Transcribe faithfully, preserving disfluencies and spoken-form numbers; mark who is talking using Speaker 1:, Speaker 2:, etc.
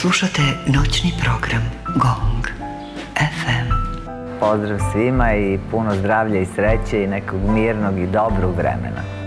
Speaker 1: Slušate noćni program Gong ef em.
Speaker 2: Pozdrav svima i puno zdravlja i sreće i nekog mirnog i dobrog vremena.